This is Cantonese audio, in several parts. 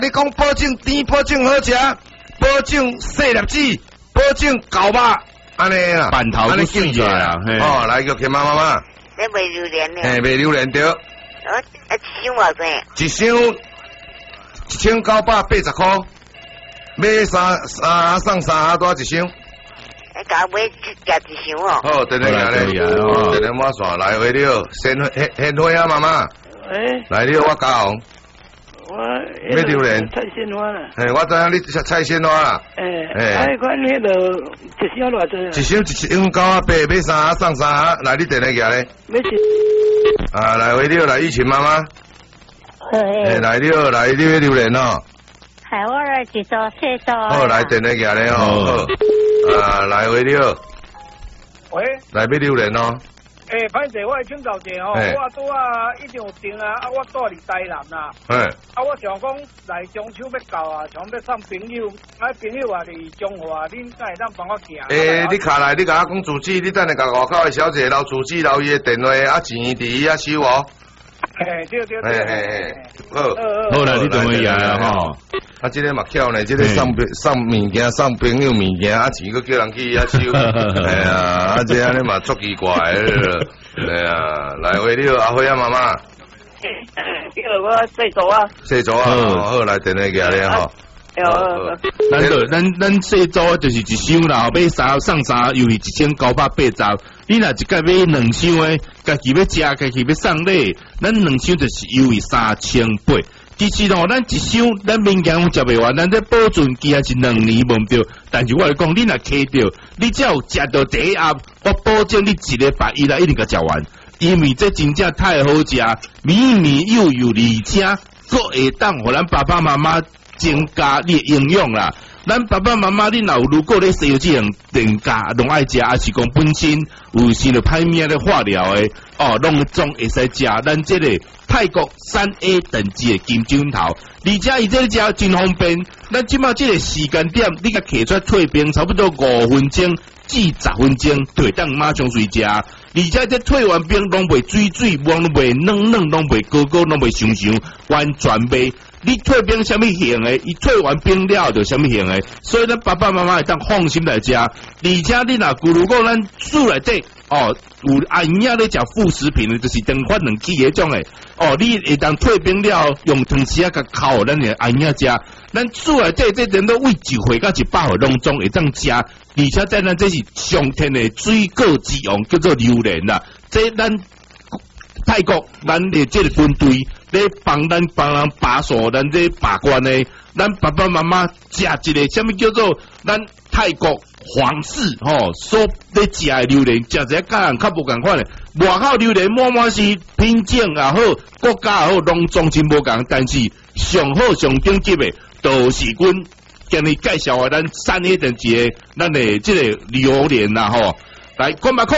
你讲保证甜，保证好食，保证细粒子，保证厚肉，安尼啦， 板头都碎起来啊！ 哦，来叫田妈妈。 你卖榴莲呢？ 卖榴莲对。 一箱偌济？ 一箱1980块，买三送三多一箱。 甲买夹一箱哦。 好，等下咧，等下我算来回了，鲜花啊，妈妈。来了，我教。 我咩榴莲？ 菜鲜花啦。 我知影你食菜鲜花啦。 款迄落一箱偌济？ 一箱1980，买三送三，来你等下夹咧。来回了，来玉琴妈妈。来了，来你榴莲哦。 系我来一组四组。 好，来等下夹咧哦。来回了。 喂。 来买榴莲哦。 歹势，我会请教者吼，我拄一定有订啊，我住伫台南啦。我想讲来中秋要到啊，想要送朋友，朋友也伫中华，恁敢会当帮我行？ 你卡来，你甲我讲主旨，你等下甲外口的小姐留主旨，留伊的电话，钱伫伊收哦。 对。 好啦，你等我呀吼。 这个嘛巧呢，这个送物件，送朋友物件，钱佫叫人去收。这安尼嘛足奇怪来回了，阿辉啊妈妈。 叫我细组啊。 细组啊，好来电话夹咧吼。 咱细组就是一箱啦，买三送三，又是1980。你若一届买2箱诶，家己要食，家己要送礼，咱2箱就是又是3800。其实吼，咱一箱咱民间食袂完，咱这保存期还是2年无对。但是我来讲，你若摕着，你只要食到第一盒，我保证你一礼拜以内一定甲食完，因为这真正太好食，绵绵幼幼，而且佫会当互咱爸爸妈妈增加你的营养啦。咱爸爸妈妈，你如果咧西药这样定价拢爱食，还是讲本身有生了歹命咧化疗的，拢总会使食。咱这个泰国3A 等级的金针头，而且伊这个食真方便。咱即马这个时间点，你甲摕出来退冰，差不多5分钟至10分钟，就会当马上睡食。而且这退完冰拢袂水，拢袂软，拢袂高，拢袂香，完全袂。你退冰什么型的？伊退完冰了就什么型的，所以咱爸爸妈妈会当放心来食。而且你如果咱厝内底有阿营养咧食副食品的，就是长发两起迄种的你会当退冰了，用汤匙甲烤咱的阿营养食。咱厝内底这人都喂1岁到100岁拢总会当食，而且在咱这是上天的水果之王，叫做榴莲啦。这咱泰国咱的这个军队咧帮人把守咱这把关的，咱爸爸妈妈食一个什么叫做咱泰国皇室所咧食的榴莲，食一甲人较无共款的。外口榴莲满是品种也好，国家也好，拢总真无共，但是上好上顶级的，就是阮今日介绍咱3A等级的咱的这个榴莲啦来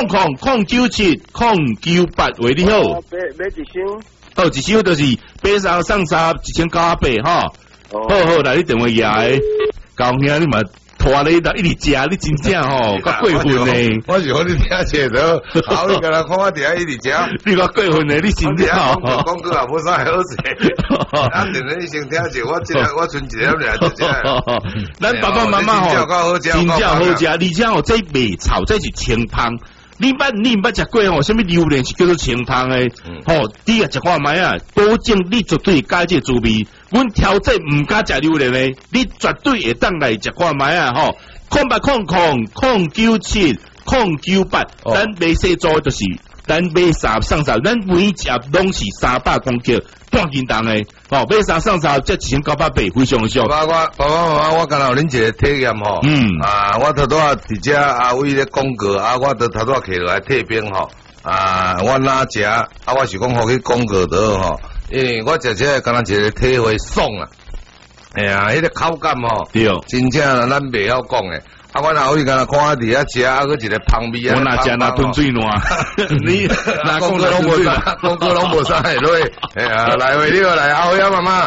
，097 098为你好。 买一箱。 一箱就是买三送三1980好，来你电话下诶，高兄你嘛拖你一直食，你真正较过分呢。 我是讲你听切着，好你甲人看我伫遐一直食， 你较过分呢，你真正讲句也无啥好势。等下你先听者，我剩一粒俩就食。 咱爸爸妈妈真正好食，而且这袂臭，这是清芳。你毋捌食过什么榴莲是叫做清芳的？你也食看卖啊，保证你绝对会解这滋味。阮挑战毋敢食榴莲的，你绝对会当来食看卖啊！0800 097 098，咱买细组就是咱买3送3，咱每一盒拢是300公克，半斤重的。买3送3，这1980非常俗。 爸爸妈妈，我刚才有恁一个体验我头拄仔伫遮阿伟咧讲过，我头拄仔摕落来退冰我哪食我是讲互去讲过倒因为我食这敢若一个体会爽啊！迄个口感对， 真正咱袂晓讲诶。我若有敢若看我伫遐食，佫一个芳味我若食吞水烂，你哪讲过拢无啥，讲过拢无啥会落。来回了来，阿辉啊妈妈。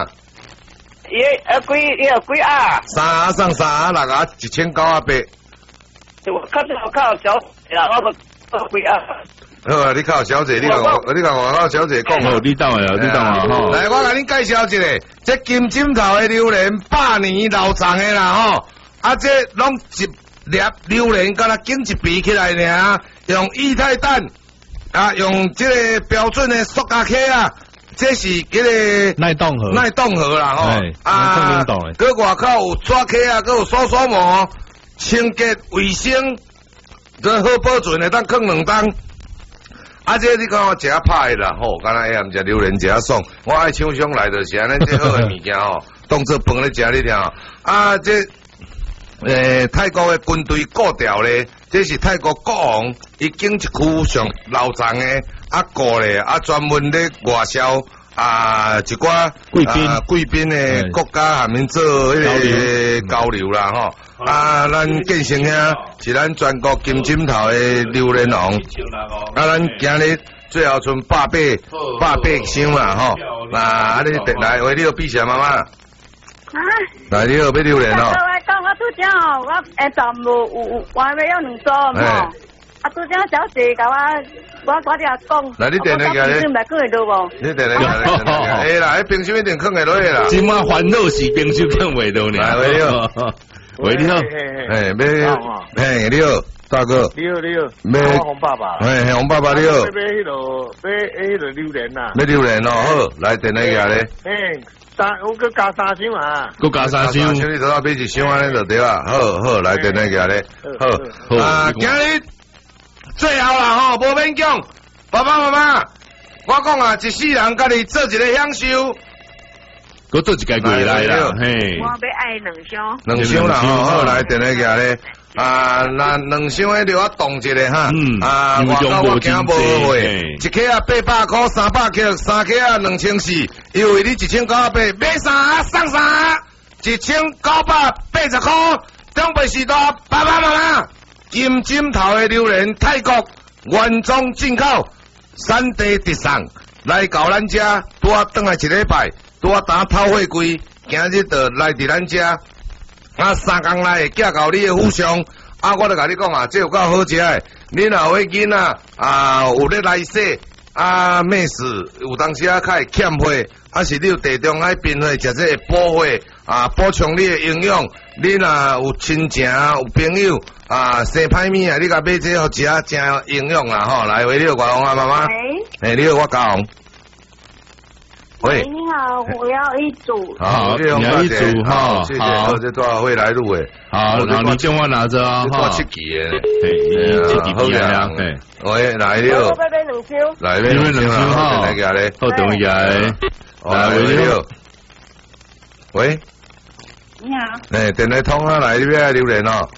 几啊 ？3送3，6盒1980。 我靠小啦，我几啊？ 好，你靠小姐，你甲我小姐讲哦，你等下，你等下吼。 来，我甲恁介绍一个，这金枕头的榴莲，100年老长的啦吼。啊，这拢一粒榴莲，敢若紧一鼻起来尔，用液态氮啊，用这个标准的塑胶壳啊，这是这个耐冻盒啦吼。啊，搁外口有纸壳啊，搁有锁锁膜，清洁卫生，这好保存的，当放2冬。啊，这你讲我食歹啦吼，敢若下暗食榴莲食爽，我爱厂商来就是安尼这好的物件吼，当做饭咧食你听。啊，这泰国的军队故调咧，这是泰国国王已经一区上老长的故咧，专门咧外销一寡贵宾的国家下面做迄个交流啦吼。咱建成兄是咱全国金枕头的榴莲王，咱今日最后剩100箱啦吼。你来为你比啥妈妈？来，你好，要榴莲哦。 我讲我拄则哦，我下站有还没有2组吼。拄则小姐甲我哋讲。 来，你电来个咧。你电来个。会啦，冰箱一定放会落去啦。 今晚烦恼是冰箱放袂落呢。 来，喂你好。喂你好。你好，大哥。 你好。我洪爸爸。 洪爸爸你好。 买迄个榴莲呐。 买榴莲哦，好，来电来个咧。 我佮加3箱啊， 佮加3箱， 你头买1箱安尼就对啦。好，来电那个咧。好，今日最后啦吼，无免讲，爸爸妈妈，我讲啊，一世人家己做一个享受。 佮做一个过来啦， 嘿。我要爱2箱。 2箱啦，好，来电那个咧。那2箱迄就我动一个哈。外口我惊无货，一克啊800块，300克，3克啊2400，因为你1980买啥送啥，1980块，中北时代爸爸妈妈，金枕头的榴莲，泰国原装进口，3地直送，来到咱家，拄等来1礼拜，拄打透货柜，今日就来伫咱家。3天内会寄到你的府上，我就甲你讲啊，这有够好食的。你若有囡仔有咧来洗妹死，有当时较会欠货，是你有地中海病货，食这会补货补充你的营养。你若有亲情有朋友生歹物你甲买这好食，真营养啦吼。来，喂，你好，我妈妈。你好，我嘉宏。喂， 你好，我要一组。 好，你要一组哈， 谢谢，这多少会来录诶。 好，然后你电话拿着啊， 哈。7期诶， 好呀， 喂，来你好。 我买2箱。 来买2箱哈，来个咧， 好，等一下。 来，喂，你好。喂。 你好。 电话通啊，来你要榴莲哦。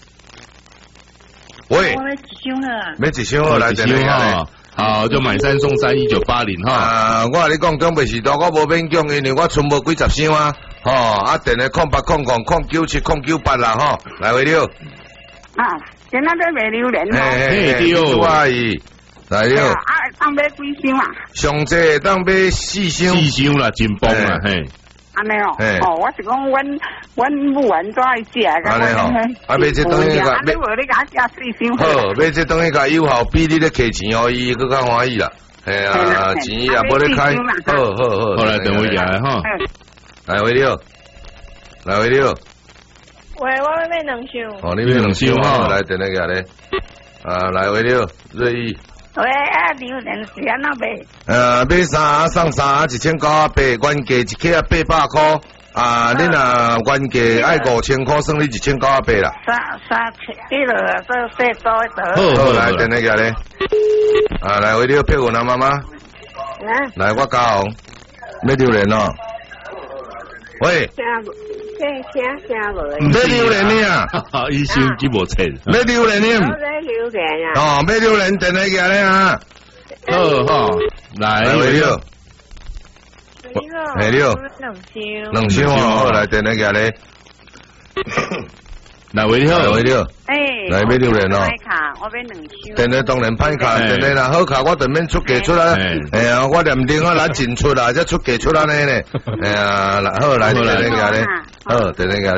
喂。 我买1箱啊。 买1箱来电话。 好，就买3送3，1980哈。 我甲你讲，中北时代我无免讲，因为我存无几10箱啊。电话0800097098啦吼。来，喂，你好。 今仔在卖榴莲哦。阿姨，来你好。 当买几箱啊？ 上济当买4箱。 4箱啦，真棒啊，嘿。 安尼哦，我是讲，阮母完怎会食？ 安尼吼，买这东西个， 你无你甲食4箱。 好，买这东西个友好，比你咧摕钱互伊更较欢喜啦。钱也无咧开。好， 来等我下来哈。 来，喂你好，来喂你好。 喂，我要买2箱。 你买2箱哈，来等那个咧。来喂你好，瑞意。 喂，榴莲是安怎卖？ 买3送3，1980，原价1克800块。你若原价爱5000块，算你1980啦。 3克了，这最多的。 好，来等那个咧。来为你配合咱妈妈。来，我嘉宏，买榴莲哦。喂。买榴莲呢？ 伊手机无切。 买榴莲呢？买榴莲等那个咧啊。好，来，你好。你好。2箱哦，来等那个咧。 来，喂，你好， 你好。来买榴莲哦。 我买2箱。 电话当然歹卡，电话啦好卡，我就免出价出来。我念定啊，咱进出啦，才出价出来呢。好，来电那个咧。好，电那个咧。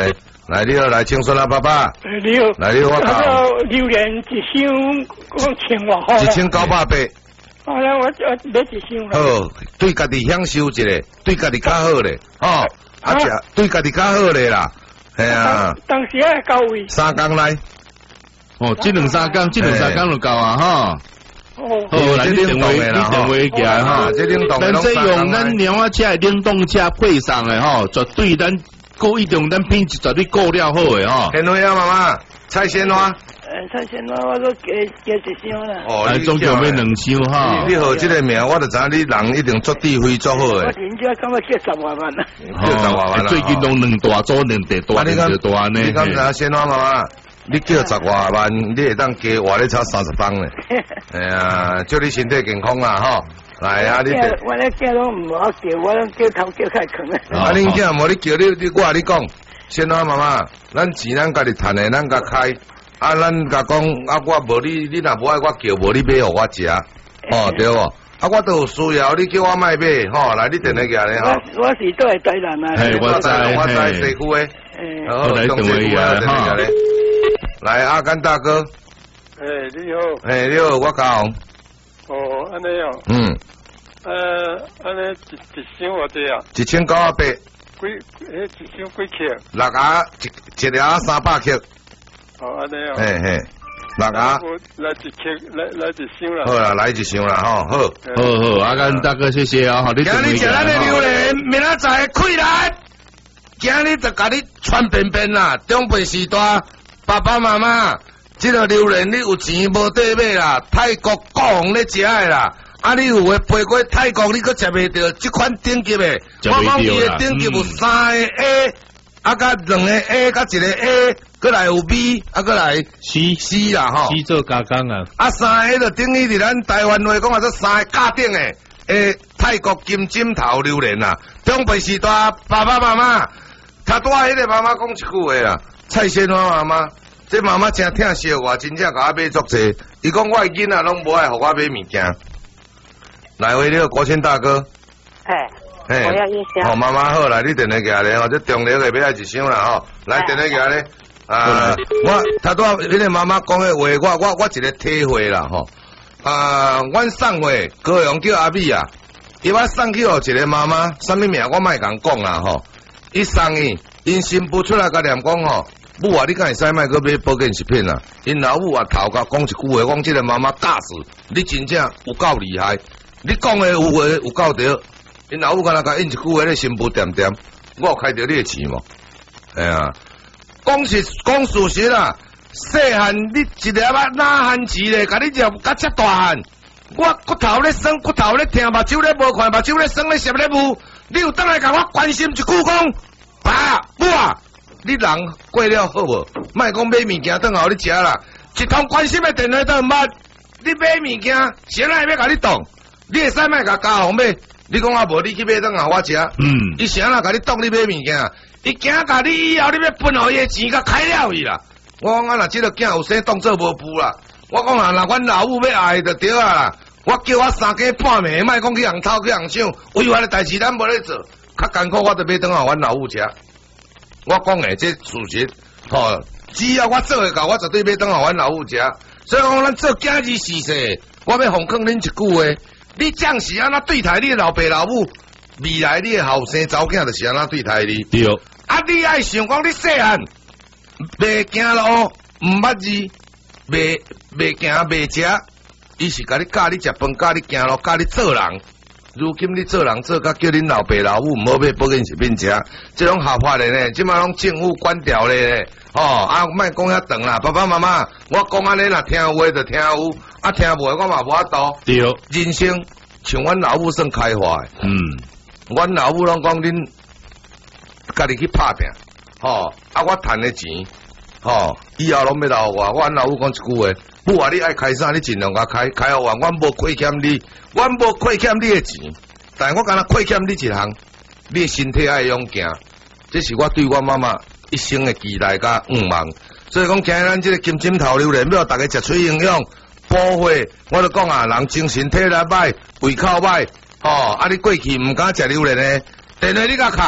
来，你好，来，请说啦，爸爸。 你好。 来，你好，我讲。 榴莲一箱1000外块。 1980。 好啦，我买一箱啦。 好，对家己享受一下，对家己较好咧，吼，啊食对家己较好咧啦，系啊。 当时啊到位。 3工来。 哦，这两三工就够啊，哈。 哦， 好，来你电话起来哈，咱这用咱娘仔车冷冻车配上的吼，绝对咱够一种咱品质绝对够了好的吼。 鲜花啊，妈妈，菜鲜花。 菜鲜花我都加一箱啦。 哦，总共要2箱哈。 你号这个名，我就知你人一定做智慧做好的。 我真正感觉叫10外万啦。 叫10外万啦。 最近都2大组2地大2地大呢。 你敢知鲜花妈妈？你叫10外万，你会当加活咧炒30磅咧。哎呀，祝你身体健康啦，吼！来啊，你我咧叫拢唔好叫，我拢叫头叫太坑啊！ 啊，恁囝无你叫你，我甲你讲，鲜花妈妈，咱钱咱家己赚的，咱甲开。啊，咱甲讲，啊，我无你若无爱我叫，无你买互我食，哦，对无？啊，我都有需要，你叫我卖买，吼，来，你电话过来吼。 我是都系台南啊。 嘿，我知西区诶。 好，来电话哈。 来，阿甘大哥。 你好。 你好，我嘉宏。 哦，安尼哦。安尼一箱偌济啊 ？1980。 一箱几克 ？6盒，一盒300克。 哦，安尼哦。 嘿，6盒。 来一克，来一箱啦。 好啦，来一箱啦，吼， 好，阿甘大哥，谢谢啊，好， 今日食咱的榴莲，明仔载溃烂。今日就甲你传便便啦，中辈时代，爸爸妈妈，这个榴莲你有钱无得买啦，泰国国红咧食的啦，啊你有诶飞过泰国，你搁食袂到这款顶级的，我讲伊的顶级有3个 A， 啊甲2个 A， 甲1个 A， 搁来有 B， 啊搁来 C 啦吼。 C 做加工啊。 啊3个就等于伫咱台湾话讲啊，做3个家顶的泰国金针头榴莲啦，中辈时代爸爸妈妈。他拄仔迄个妈妈讲一句话啦，蔡鲜花妈妈，这妈妈真疼惜我，真正甲我买足济。伊讲我的囡仔拢无爱互我买物件。来回了国庆大哥。 我要一箱。 好，妈妈好，来你电话过来吼，这中了的要来一箱啦吼，来电话过来。我他拄仔迄个妈妈讲的话，我一个体会啦吼。阮送货高雄叫阿美啊，伊我送去互一个妈妈，啥物名我莫共讲啦吼。伊送伊，因新妇出来甲念讲吼，母啊，你敢会使莫搁买保健食品啊？因老母啊头甲讲一句话，讲这个妈妈假死，你真正有够厉害，你讲的有话有够对。因老母敢若甲应一句话，你新妇点点，我有开着你的钱无？哎呀，讲事实啦，细汉你一粒仔哪汉钱咧，甲你就甲遮大汉，我骨头咧酸，骨头咧疼，目睭咧无看，目睭咧酸咧涩咧雾。你有当来甲我关心一句讲，爸母啊，你人过了好无？莫讲买物件当互你食啦，一通关心的电话都毋捌。你买物件，谁来要甲你动？你会使莫甲家红买？你讲啊无，你去买当互我食。伊谁来甲你动？你买物件？伊惊甲你以后你要分互伊的钱，甲开了伊啦。我讲啊，若即个囝有生当做无父啦。我讲啊，若阮老母要爱就对啊啦。我叫我3更半暝，莫讲去人偷去人抢，违法的代志咱无咧做，较艰苦我就买当互阮老母食。我讲诶，这事实，吼，只要我做会到，我绝对买当互阮老母食。所以讲，咱做今日事势，我要奉劝恁一句话：你将是安怎对待你的老爸老母，未来你的后生查某囝就是安怎对待你。 对。 啊，你爱想讲你细汉袂行路，毋捌字，袂行袂食。伊是甲你教你食饭，教你行路，教你做人。如今你做人做甲叫恁老爸老母唔好买保健食品食，这种合法的呢，即马拢政府管掉咧。啊，莫讲遐长啦，爸爸妈妈，我讲安尼啦，听有话就听有，啊听无我嘛无法度。 对， 人生像阮老母算开化的。阮老母拢讲恁家己去拍拼，啊我赚的钱，以后拢要留我。阮老母讲一句话。母啊，你爱开啥？你尽量甲开互我，阮无亏欠你，阮无亏欠你的钱，但是我敢若亏欠你一项，你的身体爱勇行，这是我对我妈妈一生的期待甲愿望。所以讲，今日咱这个金针头榴莲，要大家食出营养，补血。我就讲啊，人精神体力歹，胃口歹，啊你过去毋敢食榴莲的，电话你甲卡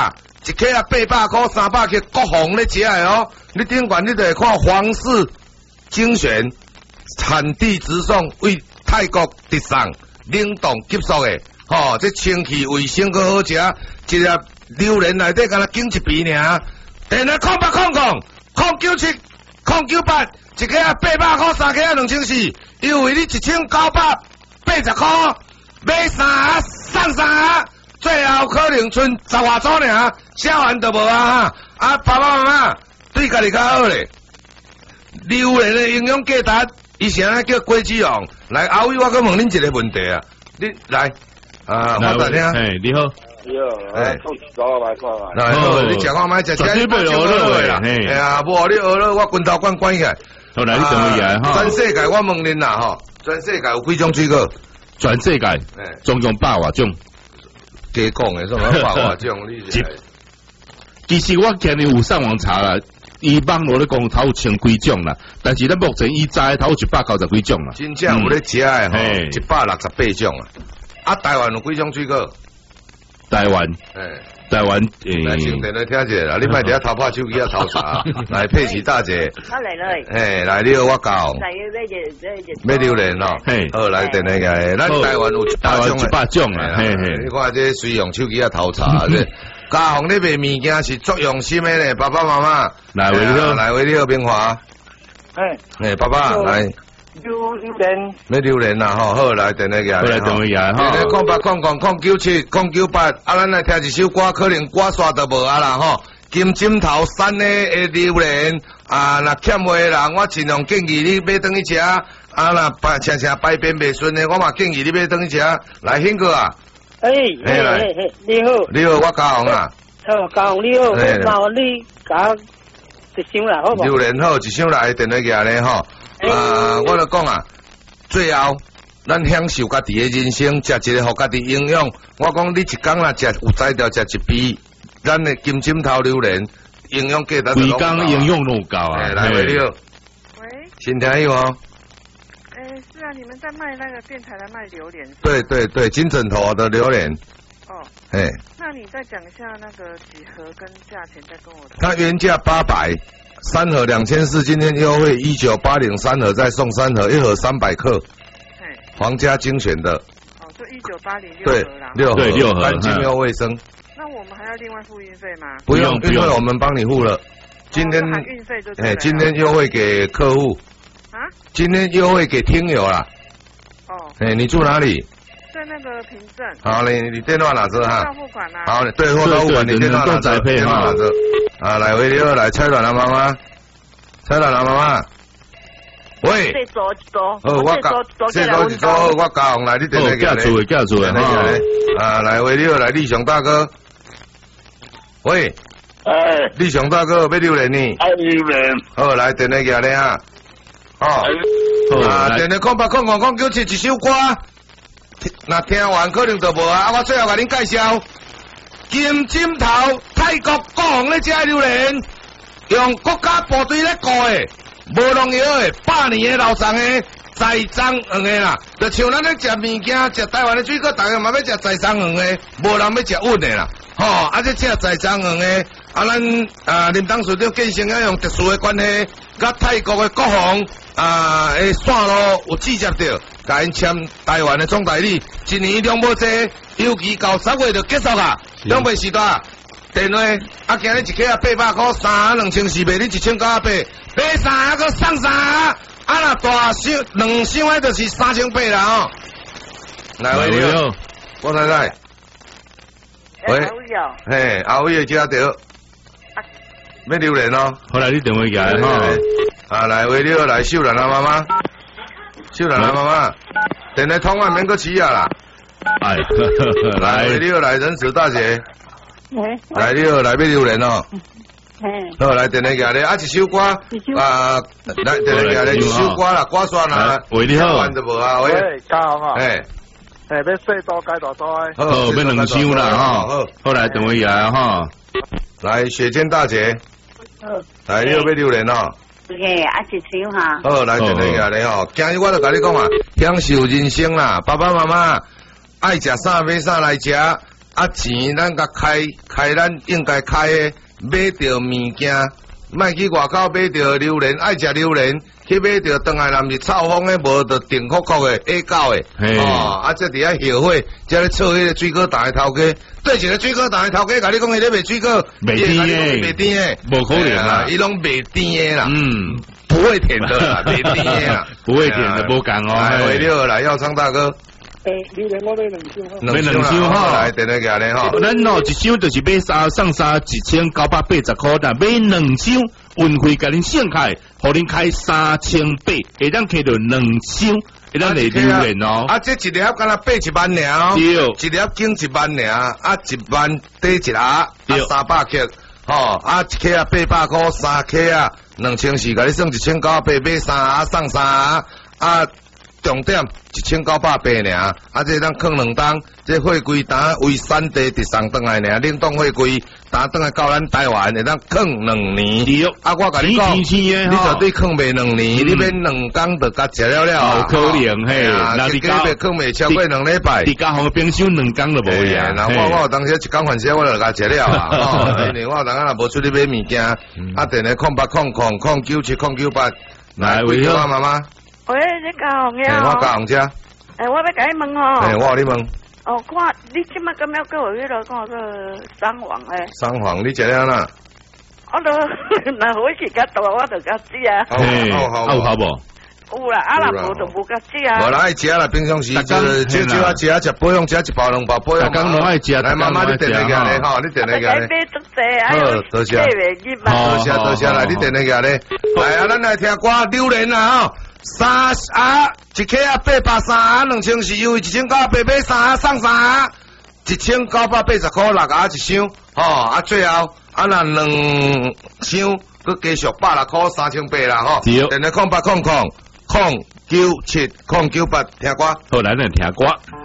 一克啊800块、300克，国防咧食的哦。你顶管你就会看皇室精选产地直送，为泰国直送冷冻急速的，吼，这清气卫生阁好食，一粒榴莲内底敢若拣一皮尔。电话0800097098，一克啊800块，3克啊2400，优惠你1980块，买3送3。最后可能剩10外组尔，小完都无啊！啊，爸爸妈妈对家己较好咧。榴莲的营养价值，以前咧叫果子王。来，阿伟，我搁问恁一个问题啊，你来啊，我等下。 哎，你好。 你好。哎， 来，好，你食看卖，食绝对袂学了啦。 哎呀，无你学了，我拳头关关起来。 好来，你怎么样哈？ 全世界我问恁啦吼，全世界有几种水果？ 全世界，总共100多种。 加讲的，什么100多种？你其实我今日有上网查啦，伊网络咧讲头有10几种啦，但是咱目前伊知头有190几种啦。 真正有咧食的吼，168种啊！啊，台湾有几种水果？ 台湾，台湾， 来先电来听一下啦，你莫伫遐偷拍手机啊偷查，来佩奇大姐， 我来了， 来你我教， 买榴莲咯，好来电来个，咱台湾有 100种啊， 你看这随用手机啊偷查，这家红你卖物件是足用心的咧，爸爸妈妈，来为你好平华，爸爸来。 榴莲， 咩榴莲啊？吼，好来电话个， 好来电话个，吼。 0800097098，啊，咱来听一首歌，可能歌刷都无啊啦吼。金枕头山的榴莲啊，若欠话人，我尽量建议你买转去食。啊，若常常排便袂顺的，我嘛建议你买转去食。来，兴哥啊， 来，你好， 我嘉宏啊。 好，嘉宏你好，麻烦你甲一箱啦，好无？ 榴莲好，一箱来电话个咧吼。我就讲啊，最后咱享受家己的人生，食一个互家己营养。我讲你一工啦，食有才调食一批，咱的金枕头榴莲营养价值规工营养都够啊。 来，喂， 喂， 新听友哦。 是啊，你们在卖那个电台在卖榴莲。 对，金枕头的榴莲。 哦。那你再讲一下那个几盒跟价钱，再跟我说。 它原价800。3盒2400，今天优惠1980，三盒再送3盒，1盒300克，皇家精选的。 哦，就1980， 对，6盒，干净又卫生。 那我们还要另外付运费吗？ 不用，运费我们帮你付了。今天含运费就对了。 今天优惠给客户。 啊？ 今天优惠给听友啦。 哦。 你住哪里？ 在那个平镇。 好，你电话拿着哈。 付款啊。 好，对，货到付款，你电话拿着，电话拿着。啊，来，喂，你好，来，蔡软的妈妈，喂。 这组一组。 我教，来，你电话叫出来， 啊，来，喂，你好，来，立雄大哥。喂。立雄大哥，要榴莲呢？ 榴莲。 好，来，电话给你啊。电话08000970一首歌。那听完可能就无啊！我最后甲恁介绍，金枕头泰国国防咧食榴莲，用国家部队咧顾的，无农药的，100年的老长的，在长黄的啦。就像咱咧食物件，食台湾的水果，大家嘛要食在长黄的，无人要食稳的啦。这食在长黄的，咱林董事长建成要用特殊的关系，甲泰国的国防的线路有直接着。甲因签台湾的总代理，一年两无济，尤其到10月就结束啊，两袂时大。电话今日一克800块，3盒2400，你1980，买3个送3，若大箱2箱的就是3800啦哦。来，喂，你好，我太太。喂。阿伟的家着。要榴莲哦。 好来，你电话起来哈。 来，喂，你好，来秀兰啊妈妈。秀兰妈妈，电话通话免搁起啊啦！来，你好，来仁慈大姐。来，你好，来买榴莲哦。好，来电话给你，一首歌，来电话给你一首歌啦，歌算啦。 喂，你好。 玩就无啊，喂。 嘉宏啊。要细多改大多诶。 好，要2箱啦哈。好，来电话给哈。 来，雪见大姐。来，你好，买榴莲哦。 一箱哈。 好，来电话给你吼，今日我就甲你讲啊，享受人生啦，爸爸妈妈爱食啥买啥来食， 啊钱咱甲开咱应该开的，买着物件，莫去外口买着榴莲，爱食榴莲，去买着当来南是臭风的，无着甜酷酷的 A 狗的，啊，这伫遐后悔，这咧做迄个水果蛋的头家，对一个水果蛋的头家，甲你讲伊咧卖水果， 卖甜的， 卖甜的， 无可能啊， 伊拢卖甜的啦，不会甜的啦，卖甜的啦， 不会甜的，无讲哦， 会了啦，耀昌大哥。 榴莲我买2箱哈， 买2箱哈， 来电来夹咧哈。 咱哦一箱就是买上1980块，但买2箱运费甲恁省开，互恁开3800，会当开到2箱，会当来榴莲哦。 啊，这一粒敢若8、1万尔，一粒斤1万尔，啊1万底一盒，300克，吼，啊一克啊800块，3克啊2400，甲你算1980，买3盒送3盒，啊。重点1980尔，啊，这咱放2档，这货柜单为产地直送转来尔，冷冻货柜单转来到咱台湾，会当放2年。啊，我甲你讲，你绝对放袂2年，你免2工就甲食了了。 可能嘿， 那你加别放袂超过2礼拜。 你家好冰箱2工就无呀。 那我有当时1工饭时我就甲食了啊。哦，因为我当下若无出去买物件，啊，电来0800097098，来喂你妈妈。 喂，你教红呀？ 我教红车。 我要甲你问吼。 我你问。 哦，看你即摆敢要叫我迄个看个三黄诶？ 三黄你食了哪？ 我都若好时较大，我就甲食啊。 好无？ 有啦，啊若无就无甲食啊。 无啦，爱食啦，平常时就少食保养，食1包2包保养。 刚拢爱食， 来妈妈你电来个咧吼，你电来个咧。 买足济，好， 多谢。多谢来，你电来个咧。来啊，咱来听歌榴莲啊吼。3盒，1克啊830 2000是优惠1980，买3盒送3盒，1980块6盒1箱，吼啊最后啊那2箱佮继续86块3800啦吼，电话0800097098听歌， 好，咱来听歌。